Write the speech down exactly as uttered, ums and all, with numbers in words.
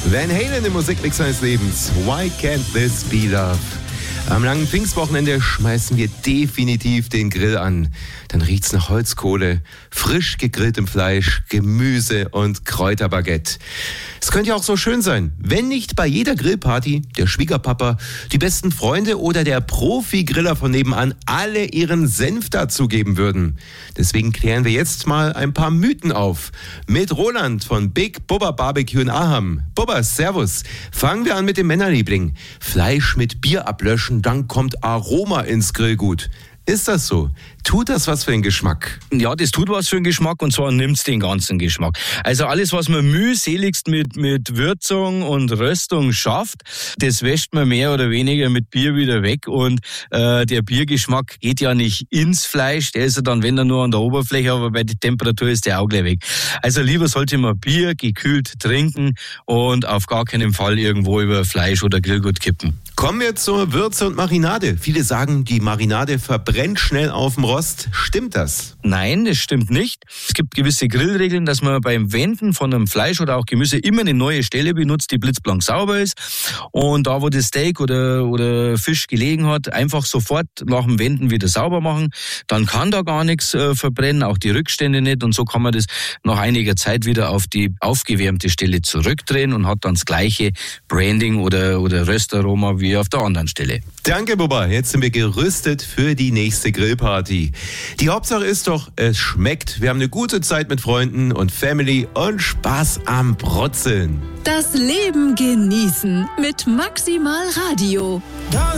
Van Halen im Musikmix seines Lebens. Why can't this be love? Am langen Pfingstwochenende schmeißen wir definitiv den Grill an. Dann riecht's nach Holzkohle, frisch gegrilltem Fleisch, Gemüse und Kräuterbaguette. Es könnte ja auch so schön sein, wenn nicht bei jeder Grillparty der Schwiegerpapa, die besten Freunde oder der Profi-Griller von nebenan alle ihren Senf dazugeben würden. Deswegen klären wir jetzt mal ein paar Mythen auf. Mit Roland von Big Bubba Barbecue in Aham. Bubba, servus. Fangen wir an mit dem Männerliebling. Fleisch mit Bier ablöschen, dann kommt Aroma ins Grillgut. Ist das so? Tut das was für den Geschmack? Ja, das tut was für den Geschmack, und zwar nimmt's den ganzen Geschmack. Also alles, was man mühseligst mit, mit Würzung und Röstung schafft, das wäscht man mehr oder weniger mit Bier wieder weg, und äh, der Biergeschmack geht ja nicht ins Fleisch, der ist ja dann, wenn er nur an der Oberfläche, aber bei der Temperatur ist der auch gleich weg. Also lieber sollte man Bier gekühlt trinken und auf gar keinen Fall irgendwo über Fleisch oder Grillgut kippen. Kommen wir zur Würze und Marinade. Viele sagen, die Marinade verbrennt schnell auf dem Rost. Stimmt das? Nein, das stimmt nicht. Es gibt gewisse Grillregeln, dass man beim Wenden von einem Fleisch oder auch Gemüse immer eine neue Stelle benutzt, die blitzblank sauber ist. Und da, wo das Steak oder, oder Fisch gelegen hat, einfach sofort nach dem Wenden wieder sauber machen. Dann kann da gar nichts äh, verbrennen, auch die Rückstände nicht. Und so kann man das nach einiger Zeit wieder auf die aufgewärmte Stelle zurückdrehen und hat dann das gleiche Branding oder, oder Röstaroma wie auf der anderen Stelle. Danke, Bubba. Jetzt sind wir gerüstet für die nächste Grillparty. Die Hauptsache ist doch, es schmeckt. Wir haben eine gute Zeit mit Freunden und Family und Spaß am Brutzeln. Das Leben genießen mit Maximal Radio.